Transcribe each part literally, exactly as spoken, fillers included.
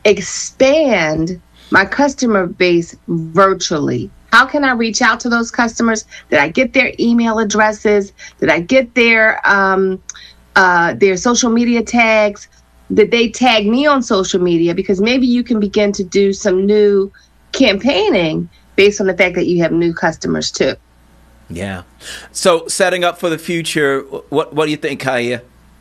expand my customer base virtually? How can I reach out to those customers? Did I get their email addresses? Did I get their um, uh, their social media tags? Did they tag me on social media? Because maybe you can begin to do some new campaigning based on the fact that you have new customers too. Yeah. So setting up for the future, what what do you think, Kaya?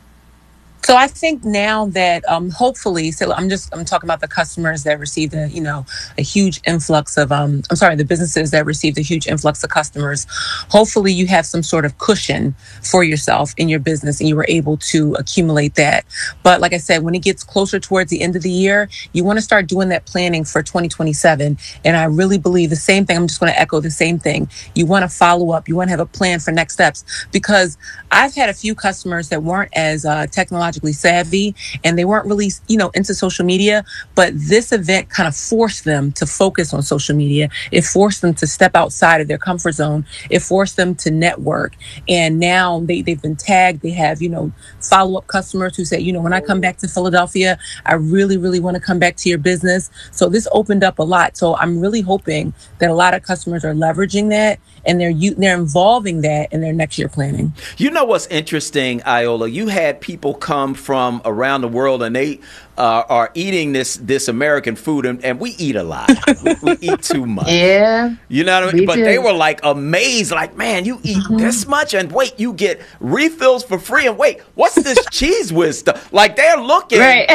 So I think now that um, hopefully, so I'm just I'm talking about the customers that received a you know a huge influx of um I'm sorry the businesses that received a huge influx of customers. Hopefully, you have some sort of cushion for yourself in your business, and you were able to accumulate that. But like I said, when it gets closer towards the end of the year, you want to start doing that planning for twenty twenty-seven. And I really believe the same thing. I'm just going to echo the same thing. You want to follow up. You want to have a plan for next steps, because I've had a few customers that weren't as uh, technologically savvy, and they weren't really, you know, into social media, but this event kind of forced them to focus on social media. It forced them to step outside of their comfort zone. It forced them to network. And now they, they've been tagged. They have, you know, follow-up customers who say, you know, when I come back to Philadelphia, I really, really want to come back to your business. So this opened up a lot. So I'm really hoping that a lot of customers are leveraging that, and they're they're involving that in their next year planning. You know what's interesting, Iola? You had people come from around the world, and they uh, are eating this this American food, and, and we eat a lot. we, we eat too much. Yeah. You know what I mean? We But do. they were like amazed, like, man, you eat Mm-hmm. this much, and wait, you get refills for free, and wait, what's this cheese whiz stuff? Like, they're looking, Right.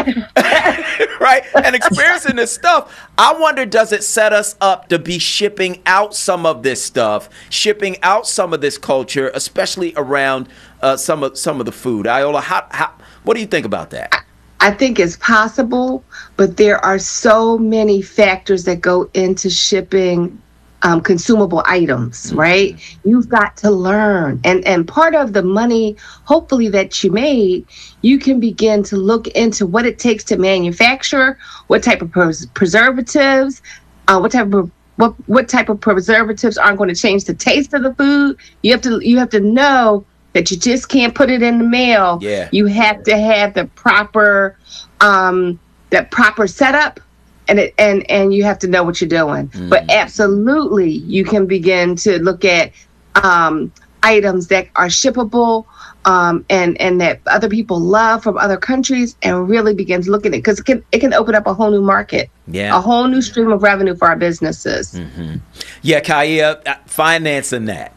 right, and experiencing this stuff. I wonder, does it set us up to be shipping out some of this stuff, shipping out some of this culture, especially around uh, some of some of the food? Iola, how, how, what do you think about that? I think it's possible, but there are so many factors that go into shipping um, consumable items, right? You've got to learn. And, and part of the money, hopefully, that you made, you can begin to look into what it takes to manufacture, what type of pres- preservatives, uh, what type of what what type of preservatives aren't going to change the taste of the food. You have to you have to know that you just can't put it in the mail. Yeah. You have to have the proper um, the proper setup, and it, and and you have to know what you're doing. Mm. But absolutely, you can begin to look at um, items that are shippable um, and and that other people love from other countries, and really begin to look at it, because it can it can open up a whole new market, Yeah. a whole new stream of revenue for our businesses. Mm-hmm. Yeah, Kaya, uh, financing that.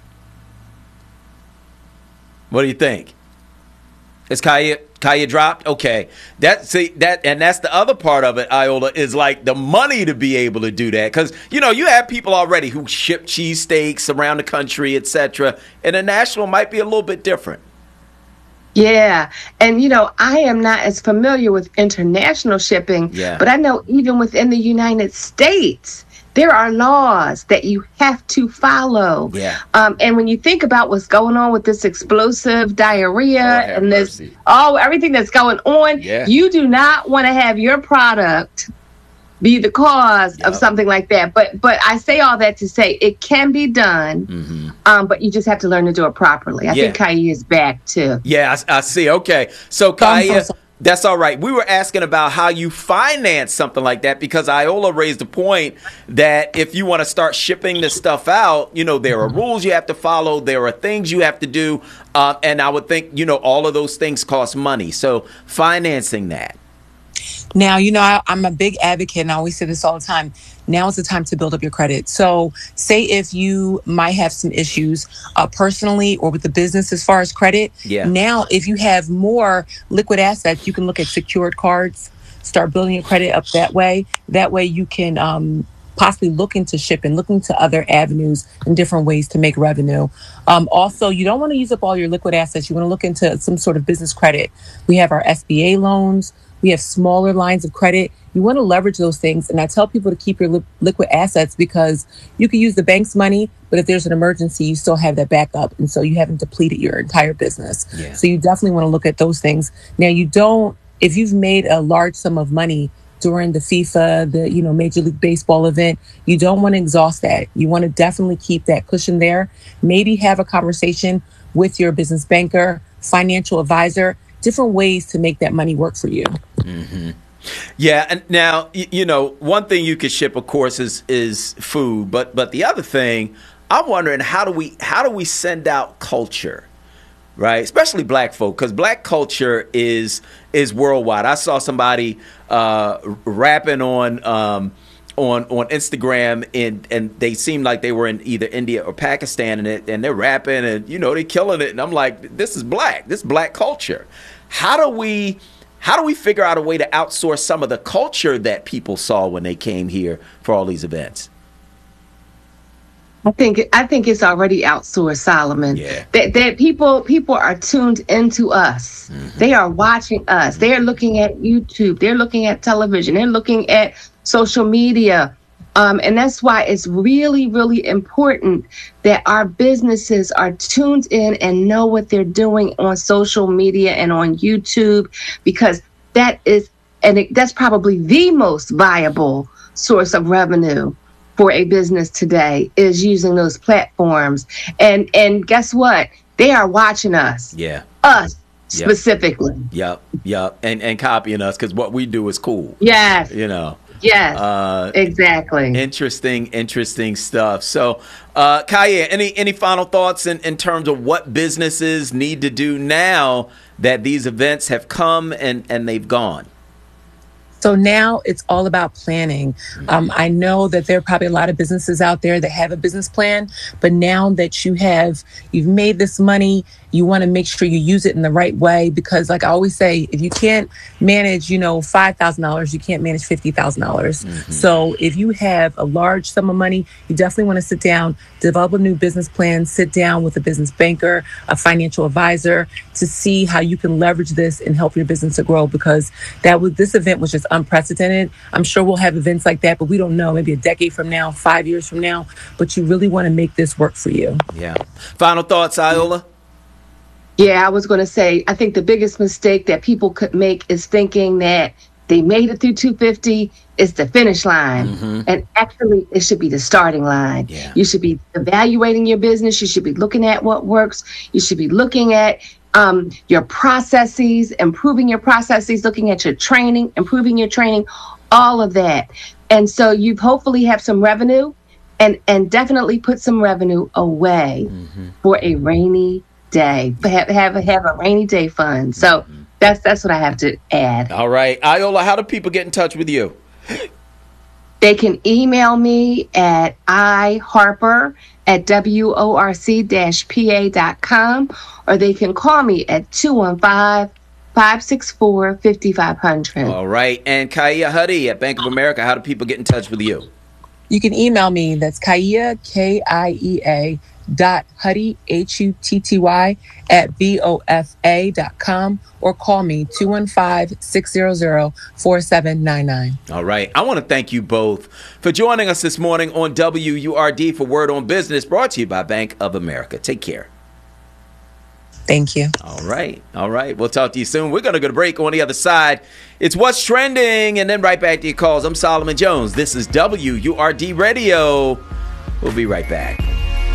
What do you think? Is Kaya Kaya dropped? Okay. That see that and that's the other part of it, Iola, is like the money to be able to do that. Because, you know, you have people already who ship cheesesteaks around the country, et cetera. International might be a little bit different. Yeah. And, you know, I am not as familiar with international shipping, Yeah. but I know even within the United States, there are laws that you have to follow. Yeah. Um, and when you think about what's going on with this explosive diarrhea Lord have and this, mercy. oh, everything that's going on, Yeah. you do not want to have your product be the cause Yep. of something like that. But but I say all that to say it can be done, Mm-hmm. um, but you just have to learn to do it properly. I Yeah. think Kai is back too. Yeah, I, I see. Okay. So, I'm so Kaya, sorry. that's all right. We were asking about how you finance something like that, because Iola raised the point that if you want to start shipping this stuff out, you know, there are rules you have to follow. There are things you have to do. Uh, and I would think, you know, all of those things cost money. So financing that. Now, you know, I, I'm a big advocate, and I always say this all the time. Now is the time to build up your credit. So say if you might have some issues uh, personally or with the business as far as credit. Yeah. Now, if you have more liquid assets, you can look at secured cards, start building your credit up that way. That way you can um, possibly look into shipping, look into other avenues and different ways to make revenue. Um, also, you don't want to use up all your liquid assets. You want to look into some sort of business credit. We have our S B A loans. We have smaller lines of credit. You want to leverage those things. And I tell people to keep your li- liquid assets, because you can use the bank's money, but if there's an emergency, you still have that backup. And so you haven't depleted your entire business. Yeah. So you definitely want to look at those things. Now, you don't, if you've made a large sum of money during the FIFA, the, you know, Major League Baseball event, you don't want to exhaust that. You want to definitely keep that cushion there. Maybe have a conversation with your business banker, financial advisor, different ways to make that money work for you. Mm-hmm. Yeah, and now y- you know one thing you could ship, of course, is is food, but but the other thing, I'm wondering how do we how do we send out culture, right? Especially black folk, because black culture is is worldwide. I saw somebody uh, rapping on. Um, on on Instagram, and and they seemed like they were in either India or Pakistan, and it and they're rapping, and you know they're killing it, and I'm like, this is black, this is black culture. How do we how do we figure out a way to outsource some of the culture that people saw when they came here for all these events? I think I think it's already outsourced, Solomon. Yeah. That that people people are tuned into us. Mm-hmm. They are watching us. They are looking at YouTube. They're looking at television. They're looking at social media. Um, and that's why it's really, really important that our businesses are tuned in and know what they're doing on social media and on YouTube, because that is, and it, that's probably the most viable source of revenue for a business today, is using those platforms. And and guess what? They are watching us. Yeah. Us specifically. Yep. Yep. And and copying us, because what we do is cool. Yes. You know. Yes, uh, exactly. Interesting, interesting stuff. So, uh, Khaya, any any final thoughts in, in terms of what businesses need to do now that these events have come and, and they've gone? So now it's all about planning. Um, I know that there are probably a lot of businesses out there that have a business plan, but now that you have, you've made this money, you want to make sure you use it in the right way, because like I always say, if you can't manage, you know, five thousand dollars, you can't manage fifty thousand dollars. Mm-hmm. So if you have a large sum of money, you definitely want to sit down, develop a new business plan, sit down with a business banker, a financial advisor, to see how you can leverage this and help your business to grow, because that was, this event was just unprecedented. I'm sure we'll have events like that, but we don't know, maybe a decade from now, five years from now, but you really want to make this work for you. Yeah. Final thoughts, Iola? Yeah, I was going to say, I think the biggest mistake that people could make is thinking that they made it through two fifty is the finish line. Mm-hmm. And actually, it should be the starting line. Yeah. You should be evaluating your business. You should be looking at what works. You should be looking at um, your processes, improving your processes, looking at your training, improving your training, all of that. And so you hopefully have some revenue, and, and definitely put some revenue away mm-hmm. for a rainy day. Have, have, have a rainy day fund. So mm-hmm. that's that's what I have to add. All right. Iola, how do people get in touch with you? They can email me at iharper at worc dash pa dot com, or they can call me at two one five, five six four, five five zero zero. All right. And Khaya Huddy at Bank of America, how do people get in touch with you? You can email me. That's Khaya, K I E A, dot Hutty, H U T T Y, at B O F A dot com, or call me two one five, six zero zero, four seven nine nine. All right. I want to thank you both for joining us this morning on W U R D for Word on Business, brought to you by Bank of America. Take care. Thank you. All right. All right. We'll talk to you soon. We're going to go to break. On the other side, it's What's Trending, and then right back to your calls. I'm Solomon Jones. This is W U R D Radio. We'll be right back.